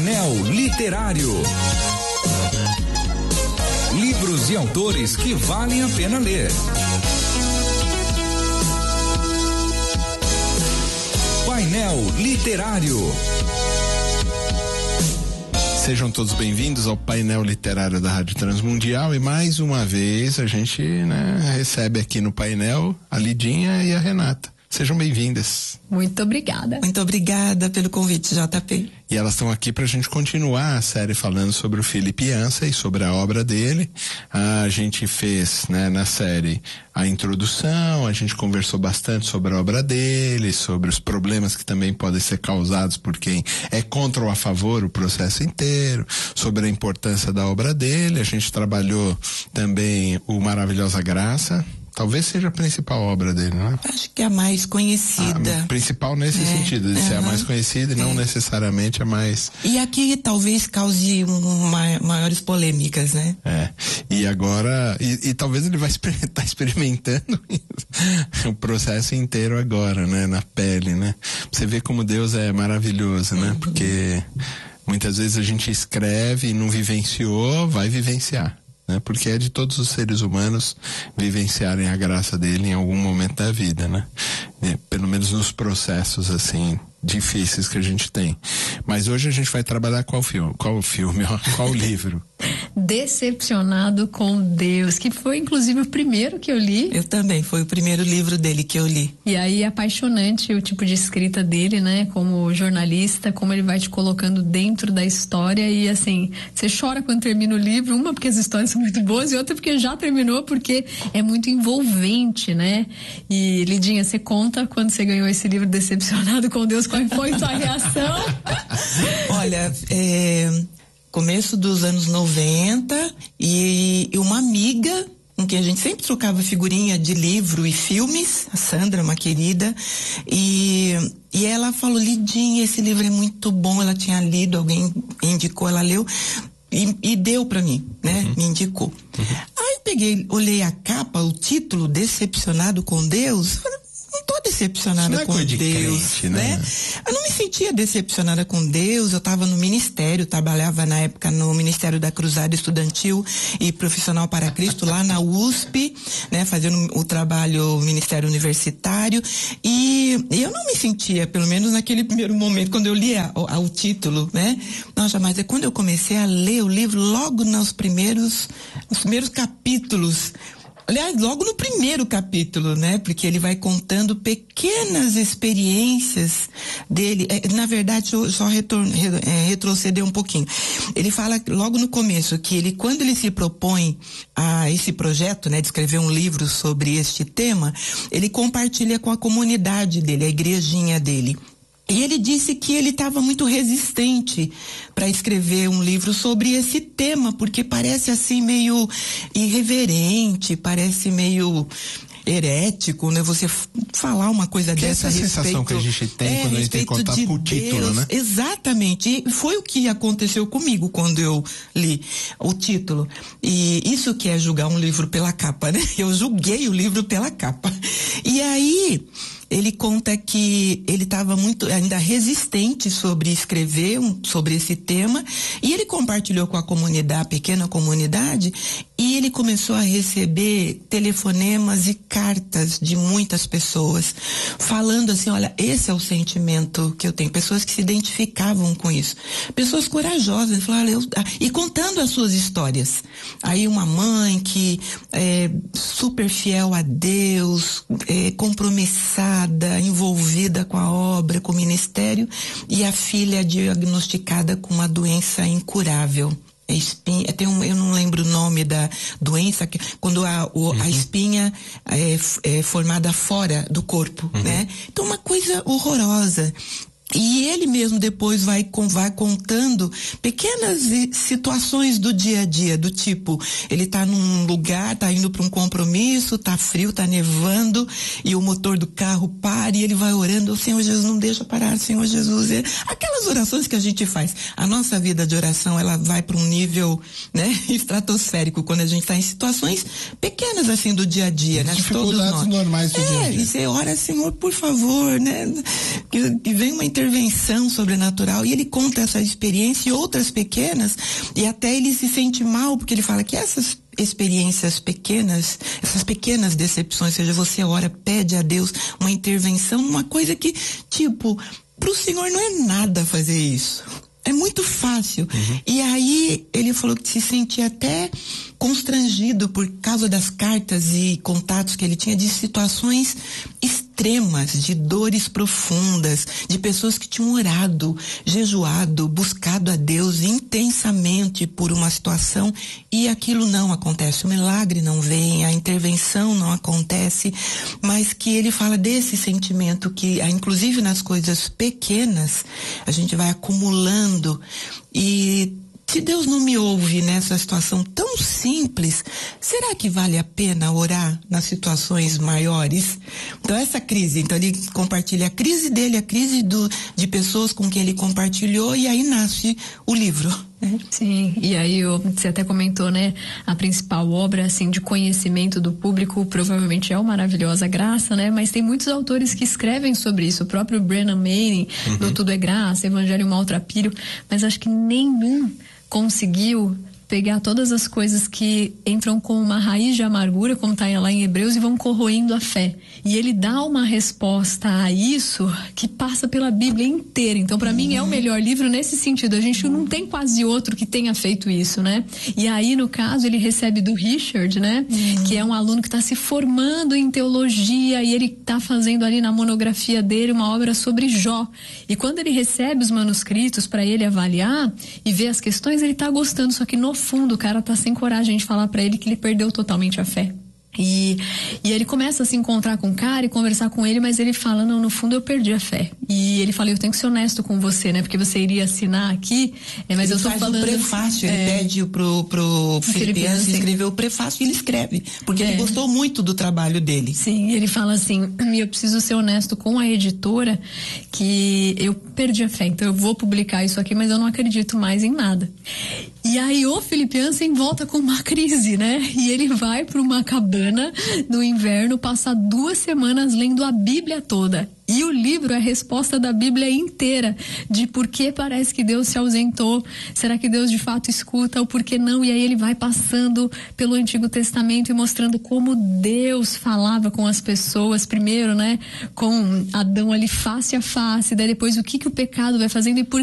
Painel Literário. Livros e autores que valem a pena ler. Painel Literário. Sejam todos bem-vindos ao painel literário da Rádio Transmundial, e mais uma vez a gente recebe aqui no painel a Lidinha e a Renata. Sejam bem-vindas. Muito obrigada. Muito obrigada pelo convite, JP. E elas estão aqui para a gente continuar a série falando sobre o Philip Yancey e sobre a obra dele. A gente fez, na série a introdução, a gente conversou bastante sobre a obra dele, sobre os problemas que também podem ser causados por quem é contra ou a favor o processo inteiro, sobre a importância da obra dele. A gente trabalhou também o Maravilhosa Graça. Talvez seja a principal obra dele, né? Acho que é a mais conhecida. Principal nesse sentido, de ser a mais conhecida e não necessariamente a mais... E aqui talvez cause maiores polêmicas, né? E agora, e talvez ele vai estar experimentando o processo inteiro agora, na pele, Você vê como Deus é maravilhoso, Porque muitas vezes a gente escreve e não vivenciou, vai vivenciar. Porque é de todos os seres humanos vivenciarem a graça dele em algum momento da vida, Pelo menos nos processos, assim, difíceis que a gente tem. Mas hoje a gente vai trabalhar qual livro? Decepcionado com Deus, que foi inclusive o primeiro que eu li. Eu também, foi o primeiro livro dele que eu li. E aí é apaixonante o tipo de escrita dele, como jornalista, como ele vai te colocando dentro da história, e assim, você chora quando termina o livro, uma porque as histórias são muito boas e outra porque já terminou, porque é muito envolvente, E Lidinha, você conta quando você ganhou esse livro Decepcionado com Deus, qual foi a sua reação? Olha, começo dos anos 90, e uma amiga com quem a gente sempre trocava figurinha de livro e filmes, a Sandra, uma querida, e ela falou: Lidinha, esse livro é muito bom. Ela tinha lido, alguém indicou, ela leu e deu pra mim, me indicou. Aí eu peguei, olhei a capa, o título, Decepcionado com Deus, não tô decepcionada com Deus, crente, Eu não me sentia decepcionada com Deus. Eu estava no ministério, trabalhava na época no Ministério da Cruzada Estudantil e Profissional para Cristo, lá na USP, fazendo o trabalho ministério universitário, e eu não me sentia, pelo menos naquele primeiro momento, quando eu li o título, Não, jamais. É quando eu comecei a ler o livro, logo nos primeiros capítulos. Aliás, logo no primeiro capítulo, Porque ele vai contando pequenas experiências dele. Na verdade, só retroceder um pouquinho. Ele fala logo no começo que quando ele se propõe a esse projeto, de escrever um livro sobre este tema, ele compartilha com a comunidade dele, a igrejinha dele. E ele disse que ele estava muito resistente para escrever um livro sobre esse tema, porque parece assim meio irreverente, parece meio herético, Você falar uma coisa dessa a respeito. Essa sensação que a gente tem quando a gente tem que contar pro título, Exatamente. E foi o que aconteceu comigo quando eu li o título. E isso que é julgar um livro pela capa, Eu julguei o livro pela capa. E aí ele conta que ele estava muito ainda resistente sobre escrever sobre esse tema, e ele compartilhou com a comunidade, a pequena comunidade, e ele começou a receber telefonemas e cartas de muitas pessoas falando assim: olha, esse é o sentimento que eu tenho. Pessoas que se identificavam com isso, pessoas corajosas, e contando as suas histórias. Aí uma mãe que é super fiel a Deus, compromissada, envolvida com a obra, com o ministério, e a filha diagnosticada com uma doença incurável. Eu não lembro o nome da doença, quando a espinha é formada fora do corpo, Então, uma coisa horrorosa. E ele mesmo depois vai contando pequenas situações do dia a dia, do tipo, ele tá num lugar, tá indo para um compromisso, tá frio, tá nevando, e o motor do carro para, e ele vai orando: Senhor Jesus, não deixa parar, Senhor Jesus. Aquelas orações que a gente faz. A nossa vida de oração, ela vai para um nível, estratosférico, quando a gente tá em situações pequenas assim do dia a dia, dificuldades normais do dia a dia. E você ora: Senhor, por favor, que venha uma intervenção intervenção sobrenatural, e ele conta essa experiência e outras pequenas, e até ele se sente mal, porque ele fala que essas experiências pequenas, essas pequenas decepções, ou seja, você ora, pede a Deus uma intervenção, uma coisa que, tipo, pro Senhor não é nada fazer isso. É muito fácil. E aí ele falou que se sentia até constrangido por causa das cartas e contatos que ele tinha de situações extremas, de dores profundas, de pessoas que tinham orado, jejuado, buscado a Deus intensamente por uma situação, e aquilo não acontece, o milagre não vem, a intervenção não acontece, mas que ele fala desse sentimento que, inclusive nas coisas pequenas, a gente vai acumulando. E se Deus não me ouve nessa situação tão simples, será que vale a pena orar nas situações maiores? Então essa crise, então ele compartilha a crise dele, a crise de pessoas com quem ele compartilhou, e aí nasce o livro. Sim, e aí você até comentou, né, a principal obra, assim, de conhecimento do público provavelmente é o Maravilhosa Graça, né, mas tem muitos autores que escrevem sobre isso, o próprio Brennan Manning, do Tudo é Graça, Evangelho Maltrapilho, mas acho que nenhum conseguiu pegar todas as coisas que entram com uma raiz de amargura, como está lá em Hebreus, e vão corroendo a fé. E ele dá uma resposta a isso que passa pela Bíblia inteira. Então, para mim, é o melhor livro nesse sentido. A gente não tem quase outro que tenha feito isso, né? E aí, no caso, ele recebe do Richard, né? Que é um aluno que está se formando em teologia, e ele está fazendo ali na monografia dele uma obra sobre Jó. E quando ele recebe os manuscritos para ele avaliar e ver as questões, ele está gostando, só que no fundo o cara tá sem coragem de falar pra ele que ele perdeu totalmente a fé. E ele começa a se encontrar com o cara e conversar com ele, mas ele fala, não, no fundo eu perdi a fé. E ele fala, eu tenho que ser honesto com você, né? Porque você iria assinar aqui, mas ele eu tô faz falando... o prefácio, ele pede pro Filipenses escrever o prefácio, e ele escreve, porque ele gostou muito do trabalho dele. Sim, ele fala assim, eu preciso ser honesto com a editora, que eu perdi a fé, então eu vou publicar isso aqui, mas eu não acredito mais em nada. E aí o Filipenses volta com uma crise, né? E ele vai para uma cabana no inverno, passa 2 semanas lendo a Bíblia toda. E o livro é a resposta da Bíblia inteira, de por que parece que Deus se ausentou, será que Deus de fato escuta ou por que não? E aí ele vai passando pelo Antigo Testamento e mostrando como Deus falava com as pessoas, primeiro, né, com Adão ali face a face, daí depois o que o pecado vai fazendo e por